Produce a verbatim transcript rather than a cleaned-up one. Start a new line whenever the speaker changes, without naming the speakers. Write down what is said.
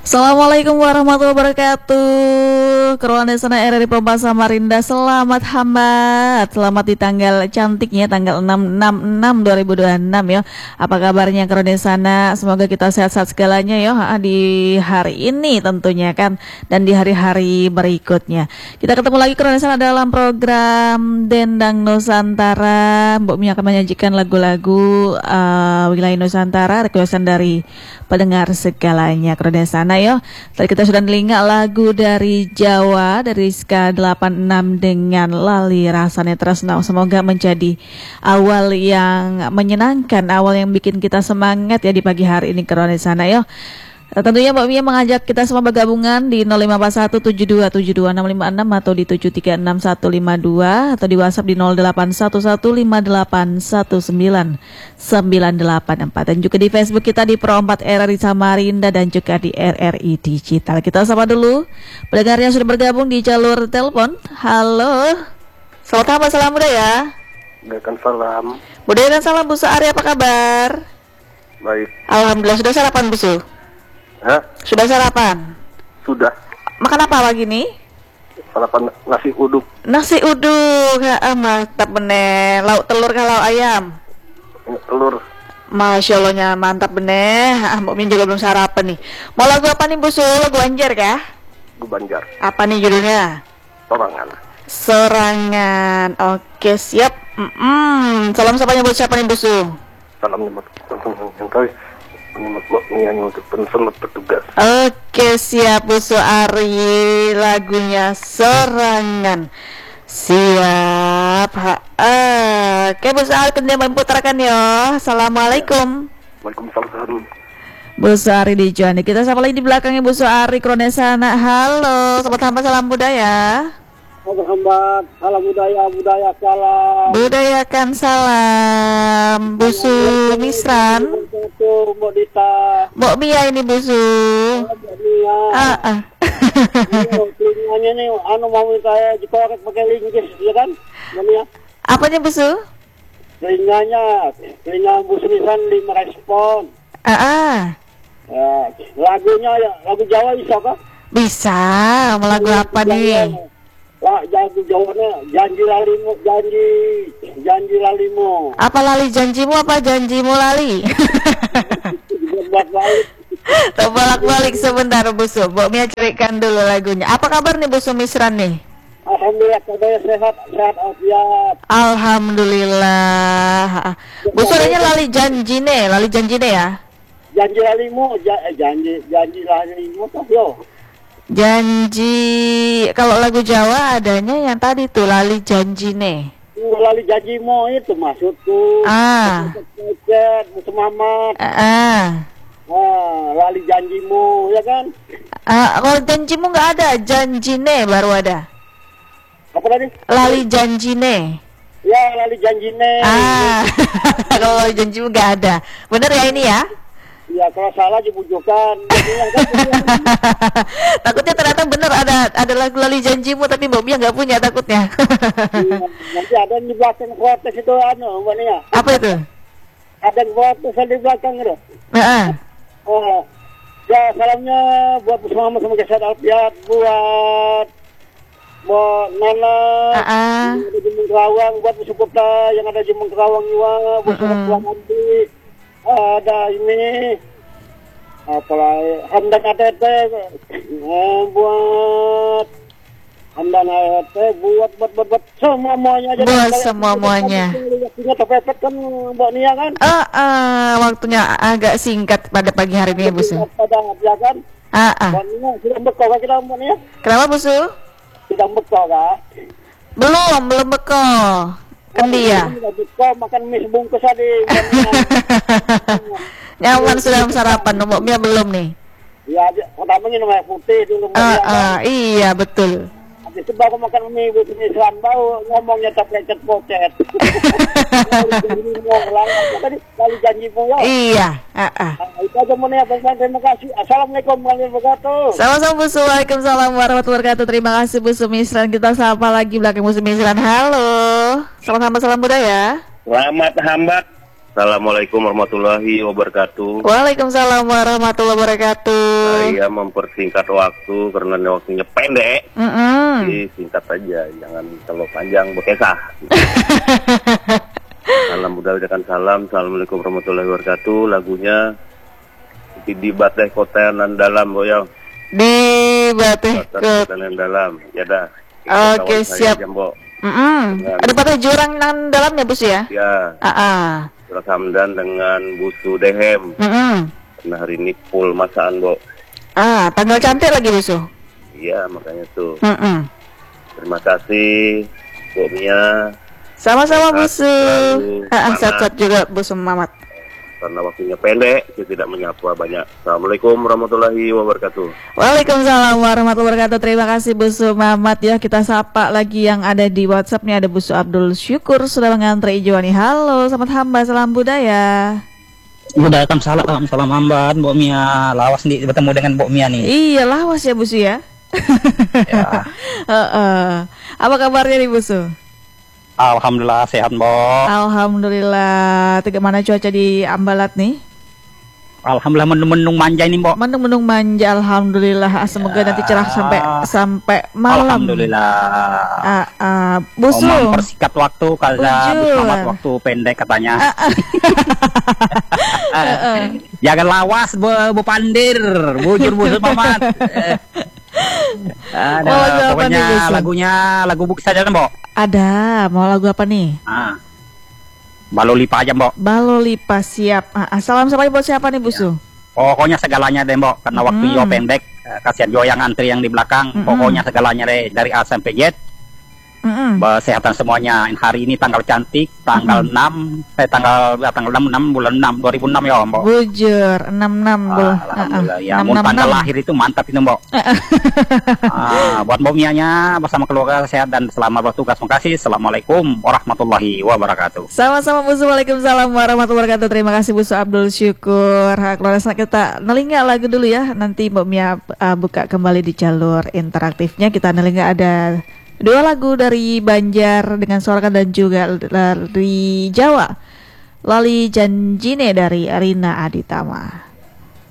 Assalamualaikum warahmatullahi wabarakatuh. Keruan Desa R R I Provinsi Samarinda. Selamat hambat. Selamat di tanggal cantiknya tanggal enam enam dua ribu dua puluh enam ya. Apa kabarnya Keruan Desa? Semoga kita sehat-sehat segalanya ya di hari ini tentunya kan, dan di hari-hari berikutnya. Kita ketemu lagi Keruan Desa dalam program Dendang Nusantara. Mbok Mi akan menyajikan lagu-lagu uh, wilayah Nusantara, requestan dari pendengar segalanya Keruan Desa. Yo, tadi kita sudah telinga lagu dari Jawa dari Ska delapan enam dengan Lali Rasanya Tresna. Semoga menjadi awal yang menyenangkan, awal yang bikin kita semangat ya di pagi hari ini Keruan Desa yo. Tentunya Mbak Mia mengajak kita semua bergabungan di nol lima empat satu tujuh dua tujuh dua enam lima enam atau di tujuh tiga enam satu lima dua atau di WhatsApp di nol delapan satu satu lima delapan satu sembilan sembilan delapan empat, dan juga di Facebook kita di Pro empat R R I Samarinda dan juga di R R I Digital. Kita sapa dulu pendengar yang sudah bergabung di jalur telepon. Halo. Selamat malam, salam budaya.
Waalaikumsalam.
Budaya dan salam Bu Ari, apa kabar?
Baik.
Alhamdulillah. Sudah sarapan Bu Su?
Hah?
Sudah sarapan?
Sudah.
Makan apa pagi ini?
Sarapan nasi uduk.
Nasi uduk, ya, mantap bener. Lauk telur kah lauk ayam?
Telur.
Masya Allahnya mantap bener. Ah, Mbak Min juga belum sarapan nih. Mau lagu apa nih Bu Su? Lagu Anjar kah?
Gue Banjar.
Apa nih judulnya?
Sorangan.
Serangan. Oke, siap. Mm-mm. Salam sapanya buat siapa nih Bu Su?
Salam nyemut yang kau nyemut yang untuk pensemet petugas.
Oke, siap Bu Su Ari. Lagunya Serangan. Siap. Ha, uh, Oke Bu Su Ari, kemudian memputarkan ya. Assalamualaikum.
Waalaikumsalam.
Bu Su Ari di Joani. Kita sapa lagi di belakangnya Bu Su Ari Kronesana. Halo, selamat hamba salam budaya.
Selamat hamba salam budaya, budaya salam.
Budayakan salam. Bu Su Misran.
Mbak Dita.
Mbok Mia ini Bu Su.
Mbak Mia.
Ah, ah.
Telinganya nih, anu mau saya dikorek pakai linggis, ya kan? Mbak Mia.
Apanya Bu Su?
Telinganya, telinga Bu Sumisan lima respon.
Ah, ah.
Ya, lagunya ya, lagu Jawa bisa kah?
Bisa. Mau lagu apa nih?
Lah, lagu Jawanya janji lalimu, janji, janji lalimu.
Apa lali janjimu, apa janjimu lali?
Bolak-balik.
Bolak-balik sebentar Bu Su. Mbok Mia carikan dulu lagunya. Apa kabar nih Bu Su Misran nih?
Alhamdulillah kabarnya sehat, sehat afiat.
Alhamdulillah. Bu Su adanya lali janji nih, lali janji nih ya.
Janji lalimu, ja, eh, janji, janji lalimu tuh yo.
Janji, kalau lagu Jawa adanya yang tadi tuh lali janji nih.
Lali janjimu itu maksudku.
Ah.
Musuh mamat.
Ah.
Ah, lali janjimu, ya kan?
Ah, kalau janjimu nggak ada, janji nih baru ada.
Apa tadi?
Lali janji nih.
Ya, lali janjine.
Ah, kalau lali janjimu nggak ada. Bener ya ini ya?
Ya, kalau salah dibujukan.
Takutnya ternyata bener ada ada lagu lali janjimu tapi Mbak Mia nggak punya takutnya.
Iya, nanti ada di belakang protes itu anu, Mbak Nia.
Apa itu?
Ada yang protes di belakang itu.
Heeh.
Oh, ya salamnya buat semua sama Kesat Alfiat, buat buat Nana,
Ah.
yang ada di Mengkerawang, buat Musukota yang ada di Mengkerawang juga, buat Tuan Andi, ada ini, apalagi Hamdan A T T, eh, buat Hamdan A T T, buat buat buat buat semuanya aja.
Buat semuanya.
Waktunya terpepet kan Mbak Nia kan?
Ah, ah, waktunya agak singkat pada pagi hari ini Bu Su.
Pada ya kan?
Ah, ah.
Mbak Nia sudah bekal kan kita Mbak Nia?
Kenapa Bu Su?
Sudah bekal kan?
Belum, belum bekal. Kan dia.
Sudah bekal makan mie sebungkus tadi.
Nyaman sudah sarapan, Mbak Mia belum nih?
Ya, pertamanya namanya putih dulu Mbak
Ah,
Nia kan?
ah, iya betul.
Habis itu baru makan mie bu Islam bau ngomongnya tak lecet pocet. Tadi kali janjimu ya.
Iya. Ah, ah.
Nah, itu aja Mbak Nia. Terima kasih. Assalamualaikum warahmatullahi wabarakatuh.
Sama-sama Bu Su. Waalaikumsalam warahmatullahi wabarakatuh. Terima kasih Bu Su Misran. Kita sapa lagi belakang Bu Su Misran. Halo. Selamat hamba salam budaya.
Selamat hamba Assalamualaikum warahmatullahi wabarakatuh.
Waalaikumsalam warahmatullahi wabarakatuh.
Saya mempersingkat waktu karena waktunya pendek.
Mm-mm.
Jadi singkat saja, jangan terlalu panjang berkesah. Salam budaya dan salam. Assalamualaikum warahmatullahi wabarakatuh. Lagunya di Bateh Kota nan dalam, boyong.
Di Bateh Kota
Kota nan dalam. Ya dah.
Oke, siap. Mm-mm. Ada patah jurang nan dalam ya, Bos ya?
Ya.
Ah. ah.
Surat Hamdan dengan Busu Dehem.
Mm-mm.
Karena hari ini full masaan, Bo.
Ah, tanggal cantik lagi, Busu.
Iya, makanya tuh.
Mm-mm.
Terima kasih, Bu Mia.
Sama-sama, Busu. Ah,
Semangat.
sehat-sehat juga, Busu Mamat.
Karena waktunya pendek, saya tidak menyapa banyak. Assalamualaikum warahmatullahi wabarakatuh.
Waalaikumsalam warahmatullahi wabarakatuh. Terima kasih Busu Mamat ya. Kita sapa lagi yang ada di WhatsApp nih. Ada Busu Abdul Syukur sudah mengantre hijau nih. Halo, selamat hamba, salam budaya.
Waalaikumsalam, salam hamba, Mbok Mia. Lawas nih bertemu dengan Mbok Mia nih.
Iya, lawas ya Busu ya.
Ya.
uh-uh. Apa kabarnya nih Busu?
Alhamdulillah sehat, Mbok.
Alhamdulillah. Bagaimana cuaca di Ambalat nih?
Alhamdulillah mendung-mendung manja ini, Mbok.
Mendung-mendung manja, alhamdulillah. Ah, semoga
Ya.
nanti cerah sampai sampai malam.
Alhamdulillah.
Ah, ah. Busu.
Om mempersikat waktu karena
Bujur.
Bus Mamat waktu pendek katanya.
Ah, ah.
Jangan lawas, Bu, Bu Pandir. Bujur Bus Mamat. Ada
Oh, lagu apa
pokoknya
nih, Bus?
lagunya lagu bukit saja, Mbok.
Ada, mau lagu apa nih?
Ah. Balo lipa aja, Mbok.
Balo lipa siap. Ah, ah. Salam sampai buat siapa nih Busu?
Pokoknya segalanya deh, Mbok. Karena waktu
Mm.
yo pendek, eh, kasihan yo yang antri yang di belakang.
Mm-mm.
Pokoknya segalanya deh dari A sampai Z.
Mm-mm.
Kesehatan semuanya. Hari ini tanggal cantik, tanggal enam, eh tanggal eh, tanggal enam, enam bulan enam dua ribu enam ya, Mbok.
Bujur enam enam bul.
Ah, Alhamdulillah. Ya,
enam
mun
enam
tanggal
enam.
lahir itu mantap itu, Mbok. Ah, buat Mbok Mianya bersama keluarga sehat dan selamat bertugas. Terima kasih. Assalamualaikum warahmatullahi wabarakatuh.
Sama-sama Busu. Waalaikumsalam warahmatullahi wabarakatuh. Terima kasih Busu Abdul Syukur. Ha, keluarga sana kita nelinga lagu dulu ya. Nanti Mbak Mia uh, buka kembali di jalur interaktifnya. Kita nelinga ada dua lagu dari Banjar dengan suara dan juga dari Jawa. Lali Janjine dari Rina Aditama.